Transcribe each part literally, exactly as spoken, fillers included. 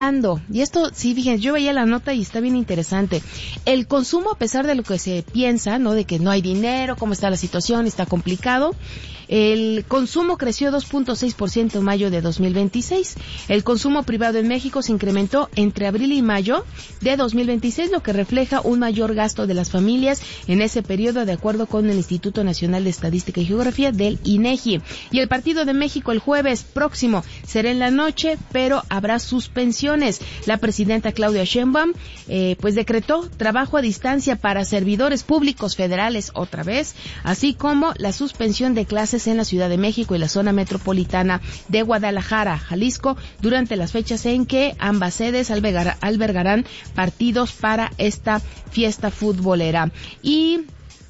Y esto, sí, fíjense, yo veía la nota y está bien interesante. El consumo, a pesar de lo que se piensa, ¿no? De que no hay dinero, cómo está la situación, está complicado. El consumo creció dos punto seis por ciento en mayo de dos mil veintiséis. El consumo privado en México se incrementó entre abril y mayo de dos mil veintiséis, lo que refleja un mayor gasto de las familias en ese periodo, de acuerdo con el Instituto Nacional de Estadística y Geografía del INEGI. Y el partido de México el jueves próximo será en la noche, pero habrá suspensiones. La presidenta Claudia Sheinbaum eh, pues decretó trabajo a distancia para servidores públicos federales otra vez, así como la suspensión de clases en la Ciudad de México y la zona metropolitana de Guadalajara, Jalisco, durante las fechas en que ambas sedes albergar, albergarán partidos para esta fiesta futbolera. Y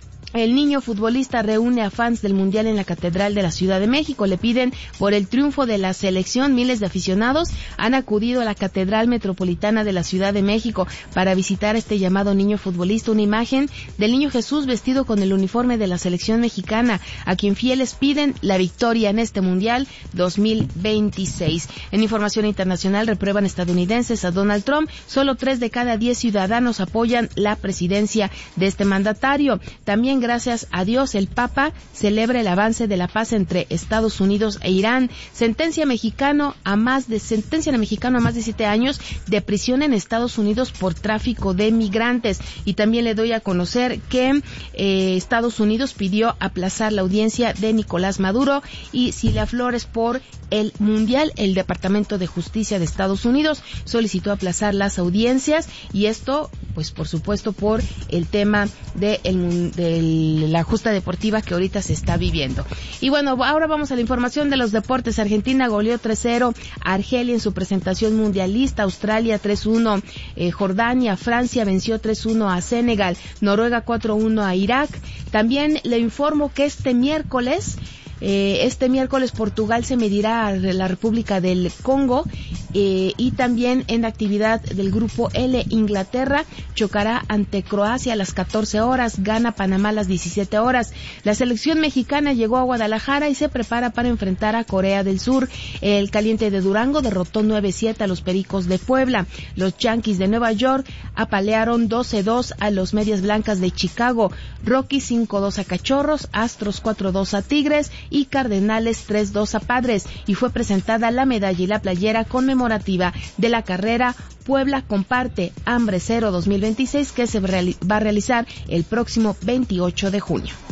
el niño futbolista reúne a fans del Mundial en la Catedral de la Ciudad de México. Le piden por el triunfo de la selección. Miles de aficionados han acudido a la Catedral Metropolitana de la Ciudad de México para visitar a este llamado niño futbolista. Una imagen del niño Jesús vestido con el uniforme de la selección mexicana, a quien fieles piden la victoria en este Mundial dos mil veintiséis. En información internacional, reprueban estadounidenses a Donald Trump. Solo tres de cada diez ciudadanos apoyan la presidencia de este mandatario. También, gracias a Dios, el Papa celebra el avance de la paz entre Estados Unidos e Irán. Sentencia mexicano a más de sentencia a mexicano a más de siete años de prisión en Estados Unidos por tráfico de migrantes. Y también le doy a conocer que eh, Estados Unidos pidió aplazar la audiencia de Nicolás Maduro y Cilia Flores por el Mundial. El Departamento de Justicia de Estados Unidos solicitó aplazar las audiencias, y esto, pues por supuesto, por el tema de el, del la justa deportiva que ahorita se está viviendo. Y bueno, ahora vamos a la información de los deportes. Argentina goleó tres cero a Argelia en su presentación mundialista. Australia tres uno, eh, Jordania, Francia venció tres uno a Senegal, Noruega cuatro uno a Irak. También le informo que este miércoles Eh, este miércoles Portugal se medirá a la República del Congo, eh, y también en actividad del grupo L, Inglaterra chocará ante Croacia a las catorce horas, gana Panamá a las diecisiete horas. La selección mexicana llegó a Guadalajara y se prepara para enfrentar a Corea del Sur. El Caliente de Durango derrotó nueve siete a los Pericos de Puebla. Los Yankees de Nueva York apalearon doce dos a los Medias Blancas de Chicago. Rockies cinco dos a Cachorros, Astros cuatro dos a Tigres y Cardenales tres dos a Padres, y fue presentada la medalla y la playera conmemorativa de la carrera Puebla Comparte Hambre Cero dos mil veintiséis, que se va a realizar el próximo veintiocho de junio.